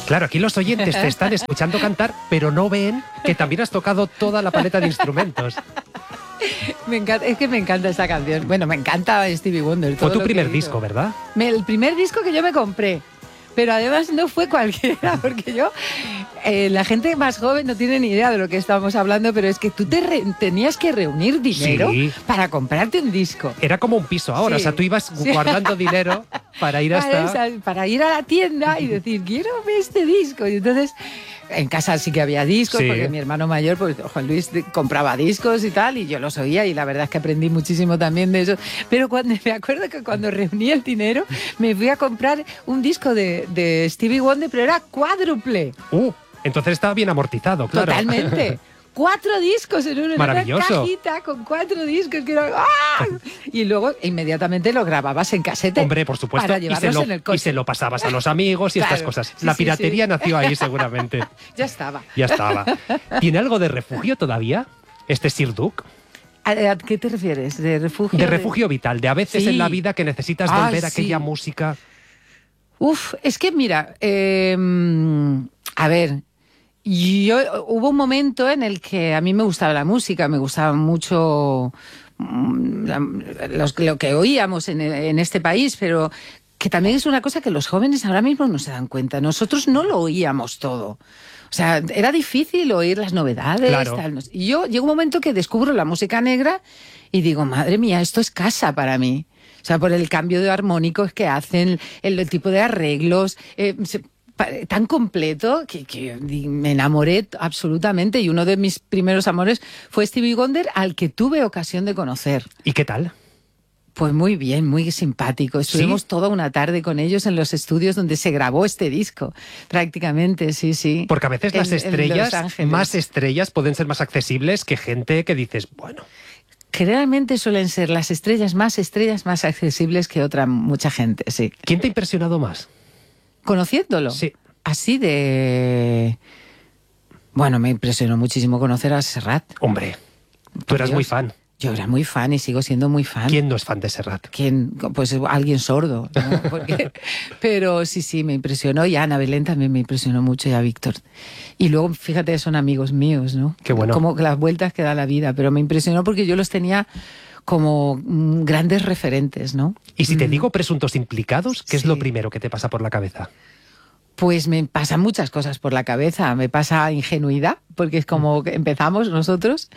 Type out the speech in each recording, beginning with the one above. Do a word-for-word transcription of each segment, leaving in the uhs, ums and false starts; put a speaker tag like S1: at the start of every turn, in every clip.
S1: Claro, aquí los oyentes te están escuchando cantar, pero no ven que también has tocado toda la paleta de instrumentos.
S2: Me encanta, es que me encanta esta canción. Bueno, me encanta Stevie Wonder.
S1: Fue tu primer disco, ¿verdad?
S2: Me, el primer disco que yo me compré. Pero además no fue cualquiera, porque yo, eh, la gente más joven no tiene ni idea de lo que estamos hablando, pero es que tú te re, tenías que reunir dinero
S1: sí.
S2: para comprarte un disco.
S1: Era como un piso ahora, sí. O sea, tú ibas sí. guardando dinero para ir hasta...
S2: Para, esa, para ir a la tienda y decir, quiero este disco. Y entonces, en casa sí que había discos, sí. porque mi hermano mayor, pues Juan Luis, compraba discos y tal, y yo los oía, y la verdad es que aprendí muchísimo también de eso. Pero cuando, me acuerdo que cuando reuní el dinero, me fui a comprar un disco de de Stevie Wonder, pero era cuádruple.
S1: Uh, entonces estaba bien amortizado, claro.
S2: Totalmente. Cuatro discos en una,
S1: Maravilloso.
S2: una cajita con cuatro discos. Que era, ¡ah! Y luego inmediatamente lo grababas en casete.
S1: Hombre, por supuesto.
S2: Para
S1: y,
S2: llevarlos
S1: se lo,
S2: en el coche.
S1: y se lo pasabas a los amigos y claro, estas cosas. Sí, La sí, piratería sí. nació ahí seguramente.
S2: Ya estaba.
S1: Ya estaba. ¿Tiene algo de refugio todavía este Sir Duke?
S2: ¿A, ¿A qué te refieres? ¿De refugio?
S1: De refugio vital. De a veces sí. en la vida que necesitas
S2: Ay,
S1: volver a
S2: sí.
S1: aquella música...
S2: Uf, es que mira, eh, a ver, yo hubo un momento en el que a mí me gustaba la música, me gustaba mucho la, los, lo que oíamos en, en este país, pero que también es una cosa que los jóvenes ahora mismo no se dan cuenta. Nosotros no lo oíamos todo. O sea, era difícil oír las novedades.
S1: Claro.
S2: Tal. Y yo llegó un momento que descubro la música negra y digo, madre mía, esto es casa para mí. O sea, por el cambio de armónicos que hacen, el, el tipo de arreglos, eh, se, pa, tan completo que, que me enamoré absolutamente. Y uno de mis primeros amores fue Stevie Wonder, al que tuve ocasión de conocer.
S1: ¿Y qué tal?
S2: Pues muy bien, muy simpático. Estuvimos ¿Sí? toda una tarde con ellos en los estudios donde se grabó este disco, prácticamente, sí, sí.
S1: Porque a veces
S2: en,
S1: las estrellas,
S2: en
S1: más estrellas, pueden ser más accesibles que gente que dices, bueno...
S2: Generalmente suelen ser las estrellas más estrellas más accesibles que otra mucha gente, sí.
S1: ¿Quién te ha impresionado más?
S2: ¿Conociéndolo?
S1: Sí.
S2: Así de... Bueno, me impresionó muchísimo conocer a Serrat.
S1: Hombre, tú eras Dios. muy fan.
S2: Yo era muy fan y sigo siendo muy fan.
S1: ¿Quién no es fan de Serrat?
S2: ¿Quién? Pues alguien sordo, ¿no? Porque, pero sí, sí, me impresionó. Y a Ana Belén también me impresionó mucho, y a Víctor. Y luego, fíjate, son amigos míos, ¿no?
S1: Qué bueno.
S2: Como las vueltas que da la vida. Pero me impresionó porque yo los tenía como mm, grandes referentes, ¿no?
S1: Y si te digo presuntos implicados, ¿qué
S2: sí.
S1: es lo primero que te pasa por la cabeza?
S2: Pues me pasan muchas cosas por la cabeza. Me pasa ingenuidad, porque es como que empezamos nosotros.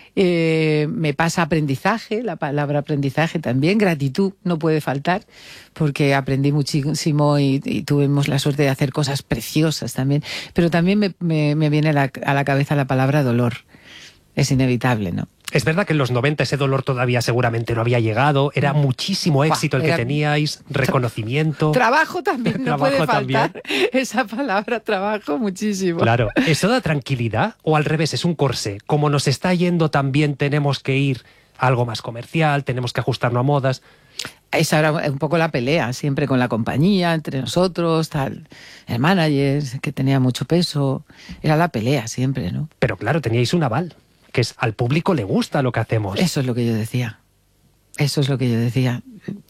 S2: Eh, me pasa aprendizaje, la palabra aprendizaje también, gratitud no puede faltar, porque aprendí muchísimo y, y tuvimos la suerte de hacer cosas preciosas también, pero también me, me, me viene a la, a la cabeza la palabra dolor, es inevitable, ¿no?
S1: Es verdad que en los noventa ese dolor todavía seguramente no había llegado, era muchísimo éxito el que teníais, reconocimiento...
S2: Trabajo también, no
S1: trabajo
S2: puede faltar
S1: también.
S2: Esa palabra, trabajo, muchísimo.
S1: Claro, ¿eso da tranquilidad o al revés es un corsé? Como nos está yendo también tenemos que ir a algo más comercial, tenemos que ajustarnos a modas...
S2: Esa era un poco la pelea, siempre con la compañía, entre nosotros, tal, el manager, que tenía mucho peso, era la pelea siempre, ¿no?
S1: Pero claro, teníais un aval, que es al público le gusta lo que hacemos.
S2: Eso es lo que yo decía, eso es lo que yo decía.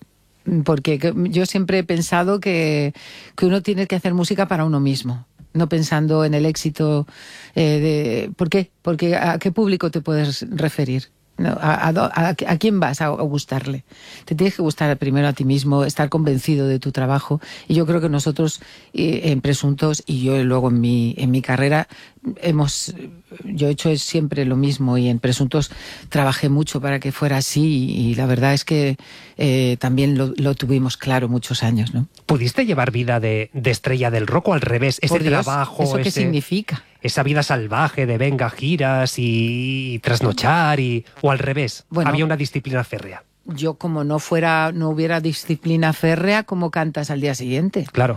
S2: Porque yo siempre he pensado que, que uno tiene que hacer música para uno mismo, no pensando en el éxito eh, de... ¿Por qué? Porque ¿a qué público te puedes referir? No, a, a, a quién vas a, a gustarle? Te tienes que gustar primero a ti mismo, estar convencido de tu trabajo. Y yo creo que nosotros eh, en Presuntos y yo luego en mi, en mi carrera hemos, yo he hecho siempre lo mismo y en Presuntos trabajé mucho para que fuera así y la verdad es que eh, también lo, lo tuvimos claro muchos años, ¿no?
S1: ¿Pudiste llevar vida de, de estrella del rock o al revés? Ese
S2: Por Dios,
S1: trabajo,
S2: ¿eso qué
S1: ese,
S2: significa?
S1: Esa vida salvaje de venga, giras y, y trasnochar y, o al revés, bueno, había una disciplina férrea.
S2: Yo como no fuera, no hubiera disciplina férrea, ¿cómo cantas al día siguiente?
S1: Claro.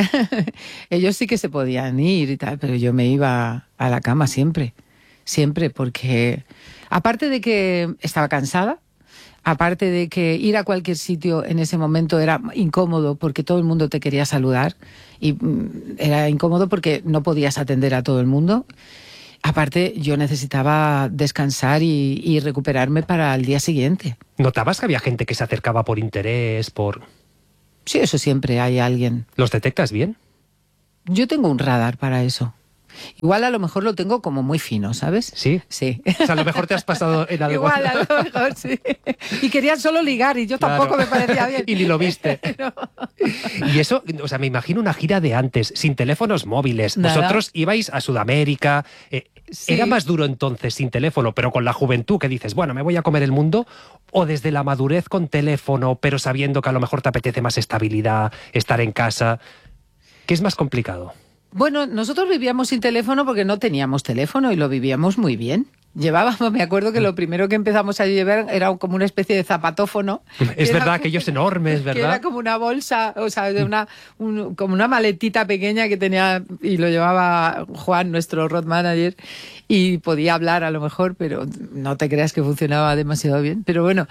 S2: Ellos sí que se podían ir y tal, pero yo me iba a la cama siempre, siempre, porque aparte de que estaba cansada, aparte de que ir a cualquier sitio en ese momento era incómodo porque todo el mundo te quería saludar y era incómodo porque no podías atender a todo el mundo. Aparte, yo necesitaba descansar y, y recuperarme para el día siguiente.
S1: ¿Notabas que había gente que se acercaba por interés, por...?
S2: Sí, eso siempre hay alguien.
S1: ¿Los detectas bien?
S2: Yo tengo un radar para eso. Igual a lo mejor lo tengo como muy fino, ¿sabes?
S1: ¿Sí?
S2: Sí.
S1: O sea, a lo mejor te has pasado en algo.
S2: Igual a lo mejor, sí. Y querían solo ligar y yo tampoco
S1: Claro.
S2: me parecía bien.
S1: Y ni lo viste.
S2: No.
S1: Y eso, o sea, me imagino una gira de antes, sin teléfonos móviles.
S2: Nada.
S1: Vosotros ibais a Sudamérica. eh,
S2: Sí.
S1: Era más duro entonces sin teléfono, pero con la juventud que dices, bueno, me voy a comer el mundo, o desde la madurez con teléfono, pero sabiendo que a lo mejor te apetece más estabilidad, estar en casa. ¿Qué es más complicado?
S2: Bueno, nosotros vivíamos sin teléfono porque no teníamos teléfono y lo vivíamos muy bien. Llevábamos, me acuerdo que lo primero que empezamos a llevar era como una especie de zapatófono.
S1: Es
S2: Era-
S1: verdad, aquellos enormes,
S2: Que era
S1: ¿verdad?
S2: como una bolsa, o sea, de una, un- como una maletita pequeña que tenía, y lo llevaba Juan, nuestro road manager, y podía hablar a lo mejor, pero no te creas que funcionaba demasiado bien. Pero bueno,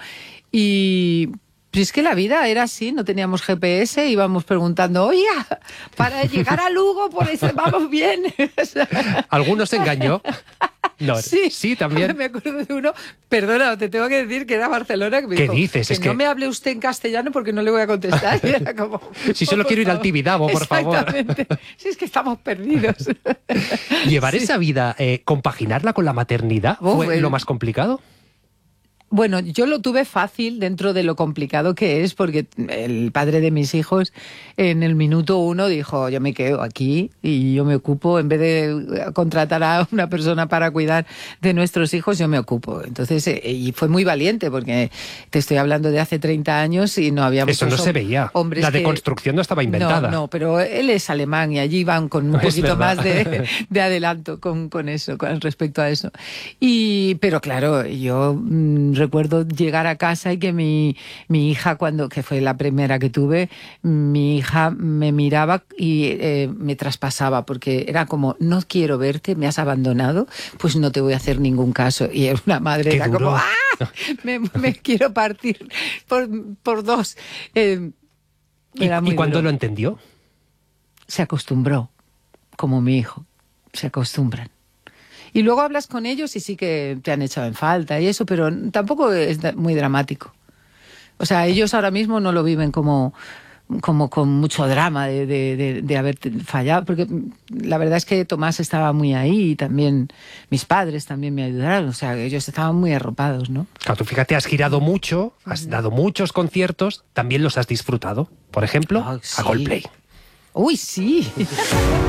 S2: y pues es que la vida era así, no teníamos G P S, íbamos preguntando, oiga, para llegar a Lugo, por eso vamos bien. O sea,
S1: ¿Algunos se engañó? No,
S2: Sí,
S1: sí, también.
S2: Me acuerdo de uno, perdona, te tengo que decir que era Barcelona, que me
S1: ¿Qué
S2: dijo,
S1: dices?
S2: que
S1: Es
S2: no
S1: que-
S2: me hable usted en castellano porque no le voy a contestar. Y era como,
S1: Si solo
S2: por
S1: quiero ir al
S2: favor.
S1: Tibidabo, por favor.
S2: Exactamente. Si es que estamos perdidos.
S1: Llevar
S2: Sí.
S1: esa vida, eh, compaginarla con la maternidad,
S2: Oh,
S1: ¿fue
S2: bueno.
S1: lo más complicado?
S2: Bueno, yo lo tuve fácil dentro de lo complicado que es, porque el padre de mis hijos en el minuto uno dijo, yo me quedo aquí y yo me ocupo, en vez de contratar a una persona para cuidar de nuestros hijos, yo me ocupo. Entonces, eh, y fue muy valiente, porque te estoy hablando de hace treinta años y no había
S1: Eso no
S2: muchos
S1: se
S2: hom-
S1: veía.
S2: hombres
S1: La
S2: que-
S1: deconstrucción no estaba inventada.
S2: No, no, pero él es alemán y allí van con un
S1: Es
S2: poquito
S1: verdad.
S2: más de, de adelanto con, con eso, con respecto a eso. Y, pero claro, yo mm, recuerdo llegar a casa y que mi, mi hija, cuando, que fue la primera que tuve, mi hija me miraba y eh, me traspasaba, porque era como, no quiero verte, me has abandonado, pues no te voy a hacer ningún caso. Y era una madre,
S1: Qué
S2: era
S1: duro.
S2: como, ¡ah! Me, me quiero partir por, por dos. Eh,
S1: ¿Y,
S2: era muy
S1: y cuándo
S2: duro.
S1: lo entendió?
S2: Se acostumbró, como mi hijo, se acostumbran. Y luego hablas con ellos y sí que te han echado en falta y eso, pero tampoco es da- muy dramático. O sea, ellos ahora mismo no lo viven como, como con mucho drama de, de, de, de haber fallado, porque la verdad es que Tomás estaba muy ahí y también mis padres también me ayudaron, o sea, ellos estaban muy arropados, ¿no?
S1: Claro, tú fíjate, has girado mucho, has dado muchos conciertos, también los has disfrutado. Por ejemplo,
S2: Ah, sí.
S1: a Coldplay.
S2: Uy, sí.